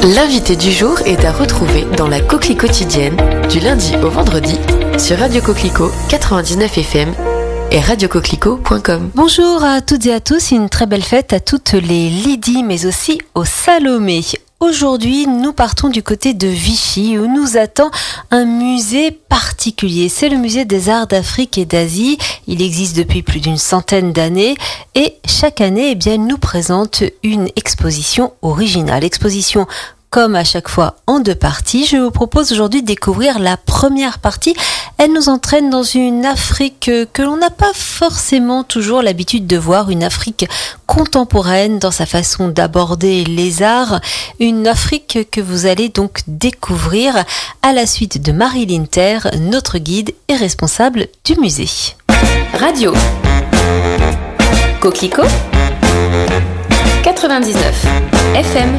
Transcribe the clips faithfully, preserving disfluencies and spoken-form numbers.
L'invité du jour est à retrouver dans la Coquelie quotidienne du lundi au vendredi sur Radio Coquelicot quatre-vingt-dix-neuf F M et radio coquelicot point com. Bonjour à toutes et à tous, une très belle fête à toutes les Lydie mais aussi aux Salomé. Aujourd'hui, nous partons du côté de Vichy où nous attend un musée particulier. C'est le musée des arts d'Afrique et d'Asie. Il existe depuis plus d'une centaine d'années et chaque année, eh bien, il nous présente une exposition originale. Exposition comme à chaque fois en deux parties. Je vous propose aujourd'hui de découvrir la première partie. Elle nous entraîne dans une Afrique que l'on n'a pas forcément toujours l'habitude de voir, une Afrique contemporaine dans sa façon d'aborder les arts, une Afrique que vous allez donc découvrir à la suite de Marie Linter, notre guide et responsable du musée. Radio Coquelicot quatre-vingt-dix-neuf F M.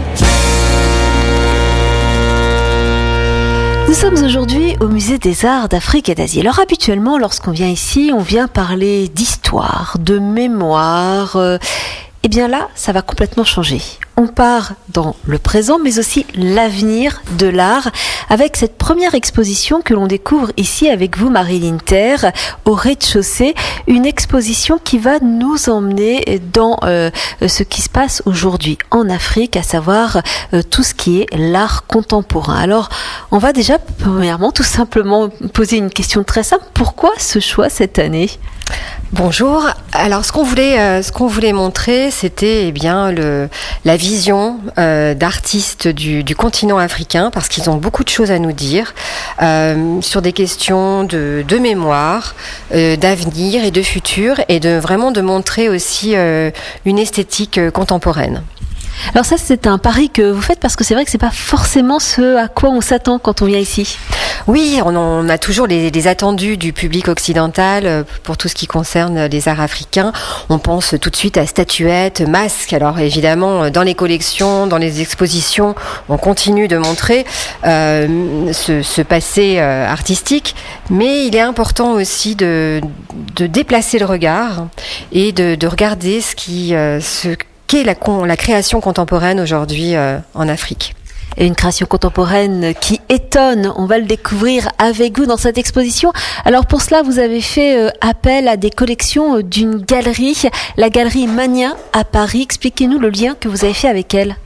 Nous sommes aujourd'hui au musée des arts d'Afrique et d'Asie. Alors habituellement, lorsqu'on vient ici, on vient parler d'histoire, de mémoire. Euh, eh bien là, ça va complètement changer. On part dans le présent, mais aussi l'avenir de l'art, avec cette première exposition que l'on découvre ici avec vous, Marie Linter, au rez-de-chaussée. Une exposition qui va nous emmener dans euh, ce qui se passe aujourd'hui en Afrique, à savoir euh, tout ce qui est l'art contemporain. Alors, on va déjà, premièrement, tout simplement poser une question très simple. Pourquoi ce choix cette année ? Bonjour. Alors, ce qu'on voulait, euh, ce qu'on voulait montrer, c'était eh bien le la vision euh, d'artistes du, du continent africain, parce qu'ils ont beaucoup de choses à nous dire euh, sur des questions de, de mémoire, euh, d'avenir et de futur, et de vraiment de montrer aussi euh, une esthétique euh, contemporaine. Alors ça, c'est un pari que vous faites parce que c'est vrai que c'est pas forcément ce à quoi on s'attend quand on vient ici. Oui, on, on a toujours les, les attendus du public occidental pour tout ce qui concerne les arts africains. On pense tout de suite à statuettes, masques. Alors évidemment, dans les collections, dans les expositions, on continue de montrer euh, ce, ce passé euh, artistique, mais il est important aussi de, de déplacer le regard et de, de regarder ce qui euh, ce qu'est la, la création contemporaine aujourd'hui euh, en Afrique. Et une création contemporaine qui étonne, on va le découvrir avec vous dans cette exposition. Alors pour cela, vous avez fait euh, appel à des collections euh, d'une galerie, la galerie Magnien à Paris. Expliquez-nous le lien que vous avez fait avec elle.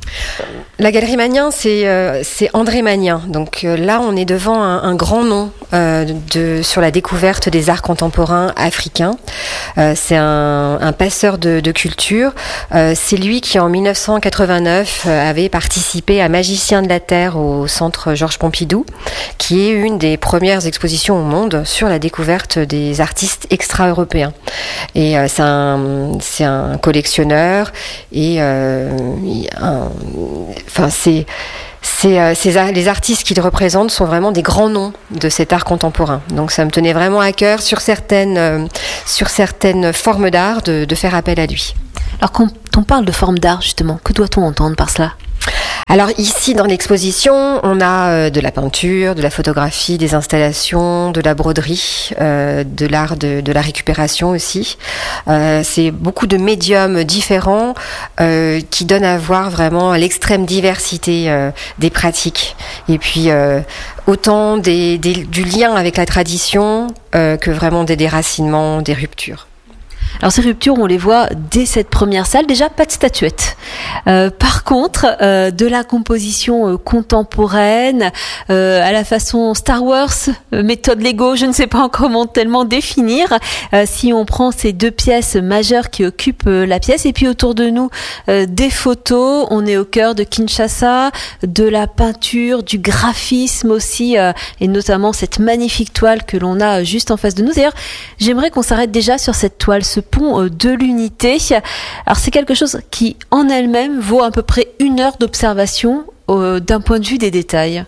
La galerie Magnien, c'est euh, c'est André Magnien. Donc euh, là, on est devant un, un grand nom euh, de sur la découverte des arts contemporains africains. Euh, c'est un, un passeur de, de culture. Euh, c'est lui qui, en dix-neuf cent quatre-vingt-neuf, euh, avait participé à Magicien de la Terre au Centre Georges Pompidou, qui est une des premières expositions au monde sur la découverte des artistes extra-européens. Et euh, c'est un c'est un collectionneur et euh, un Enfin, c'est, c'est, euh, c'est, les artistes qu'il représente sont vraiment des grands noms de cet art contemporain. Donc, ça me tenait vraiment à cœur sur certaines, euh, sur certaines formes d'art de, de faire appel à lui. Alors, quand on parle de formes d'art, justement, que doit-on entendre par cela ? Alors ici dans l'exposition, on a euh, de la peinture, de la photographie, des installations, de la broderie, euh, de l'art de, de la récupération aussi. Euh, c'est beaucoup de médiums différents euh, qui donnent à voir vraiment l'extrême diversité euh, des pratiques. Et puis euh, autant des, des, du lien avec la tradition euh, que vraiment des déracinements, des ruptures. Alors ces ruptures, on les voit dès cette première salle. Déjà, pas de statuettes. Euh, par contre, euh, de la composition euh, contemporaine, euh, à la façon Star Wars, euh, méthode Lego, je ne sais pas encore comment tellement définir. Euh, si on prend ces deux pièces majeures qui occupent euh, la pièce, et puis autour de nous, euh, des photos. On est au cœur de Kinshasa, de la peinture, du graphisme aussi, euh, et notamment cette magnifique toile que l'on a juste en face de nous. D'ailleurs, j'aimerais qu'on s'arrête déjà sur cette toile, ce pont de l'unité. Alors c'est quelque chose qui en elle-même vaut à peu près une heure d'observation euh, d'un point de vue des détails.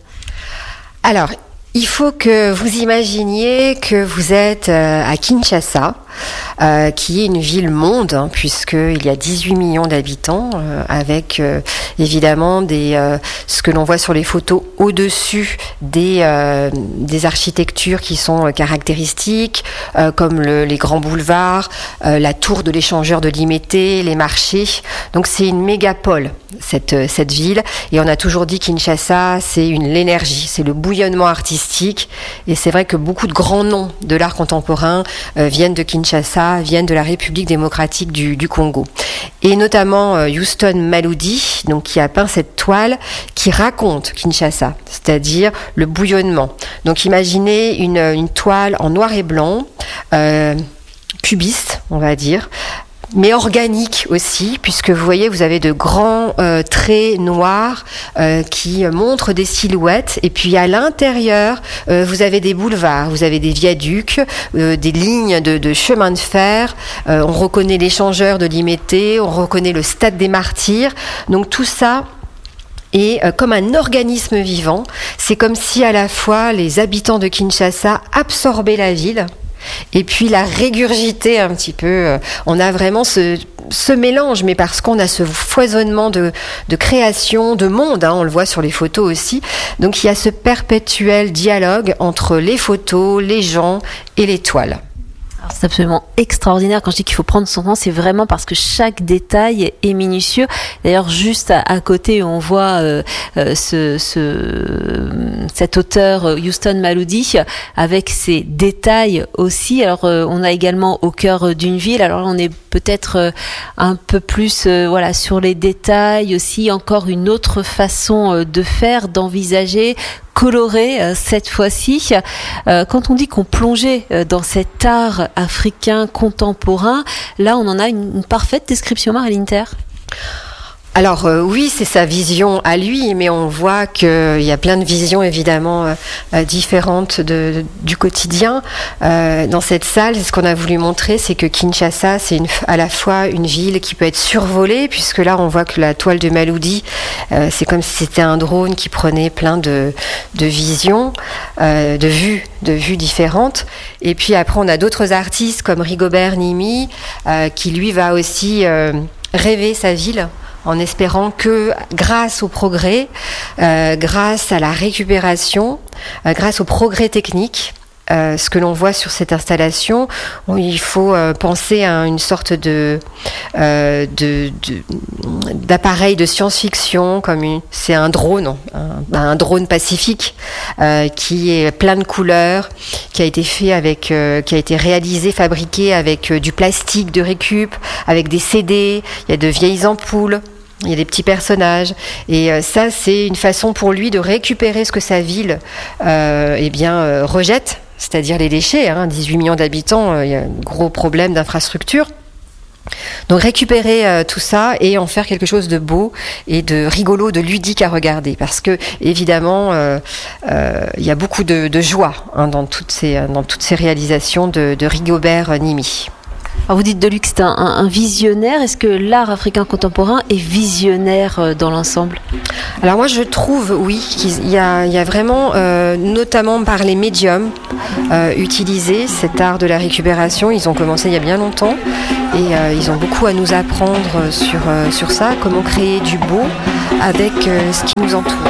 Alors, il faut que vous imaginiez que vous êtes euh, à Kinshasa, euh, qui est une ville-monde, hein, puisqu'il y a dix-huit millions d'habitants, euh, avec euh, évidemment des, euh, ce que l'on voit sur les photos au-dessus des, euh, des architectures qui sont euh, caractéristiques, euh, comme le, les grands boulevards, euh, la tour de l'échangeur de Limété, les marchés. Donc c'est une mégapole. cette, cette ville. Et on a toujours dit Kinshasa, c'est une, l'énergie, c'est le bouillonnement artistique. Et c'est vrai que beaucoup de grands noms de l'art contemporain euh, viennent de Kinshasa, viennent de la République démocratique du, du Congo. Et notamment euh, Houston Maloudi, donc qui a peint cette toile qui raconte Kinshasa, c'est-à-dire le bouillonnement. Donc imaginez une, une toile en noir et blanc, euh, cubiste, on va dire, mais organique aussi, puisque vous voyez, vous avez de grands euh, traits noirs euh, qui montrent des silhouettes, et puis à l'intérieur, euh, vous avez des boulevards, vous avez des viaducs, euh, des lignes de, de chemin de fer, euh, on reconnaît l'échangeur de Limété, on reconnaît le stade des Martyrs, donc tout ça est euh, comme un organisme vivant. C'est comme si à la fois les habitants de Kinshasa absorbaient la ville, et puis la régurgiter un petit peu. On a vraiment ce, ce mélange, mais parce qu'on a ce foisonnement de, de création, de monde, hein, on le voit sur les photos aussi. Donc il y a ce perpétuel dialogue entre les photos, les gens et les toiles. Alors, c'est absolument extraordinaire. Quand je dis qu'il faut prendre son temps, c'est vraiment parce que chaque détail est minutieux. D'ailleurs, juste à, à côté, on voit euh, euh, ce, ce, cet auteur Houston Maloudi avec ses détails aussi. Alors, euh, on a également Au cœur d'une ville. Alors, on est peut-être euh, un peu plus euh, voilà sur les détails aussi. Encore une autre façon euh, de faire, d'envisager. Coloré euh, cette fois-ci. Euh, quand on dit qu'on plongeait euh, dans cet art africain contemporain, là on en a une, une parfaite description, Marie Inter. Alors euh, oui, c'est sa vision à lui, mais on voit qu'il y a plein de visions évidemment euh, euh, différentes de, de, du quotidien. Euh, dans cette salle, ce qu'on a voulu montrer, c'est que Kinshasa, c'est une, à la fois une ville qui peut être survolée, puisque là on voit que la toile de Maloudi, euh, c'est comme si c'était un drone qui prenait plein de, de visions, euh, de vues, de vues différentes. Et puis après, on a d'autres artistes comme Rigobert Nimi, euh, qui lui va aussi euh, rêver sa ville, en espérant que grâce au progrès, euh, grâce à la récupération, euh, grâce au progrès technique, euh, ce que l'on voit sur cette installation, on, il faut euh, penser à une sorte de, euh, de, de d'appareil de science-fiction, comme une, c'est un drone, un, un drone pacifique euh, qui est plein de couleurs, qui a été fait avec, euh, qui a été réalisé, fabriqué avec euh, du plastique de récup, avec des C D, il y a de vieilles ampoules. Il y a des petits personnages, et euh, ça c'est une façon pour lui de récupérer ce que sa ville euh, eh bien, euh, rejette, c'est-à-dire les déchets, hein, dix-huit millions d'habitants, euh, il y a un gros problème d'infrastructure. Donc récupérer euh, tout ça et en faire quelque chose de beau et de rigolo, de ludique à regarder, parce que évidemment euh, euh, il y a beaucoup de, de joie hein, dans, toutes ces, dans toutes ces réalisations de, de Rigobert Nimi. Alors vous dites de lui que c'est un, un visionnaire. Est-ce que l'art africain contemporain est visionnaire dans l'ensemble ? Alors moi je trouve, oui, qu'il y a, il y a vraiment, euh, notamment par les médiums, euh, utilisé cet art de la récupération. Ils ont commencé il y a bien longtemps et euh, ils ont beaucoup à nous apprendre sur, euh, sur ça, comment créer du beau avec euh, ce qui nous entoure.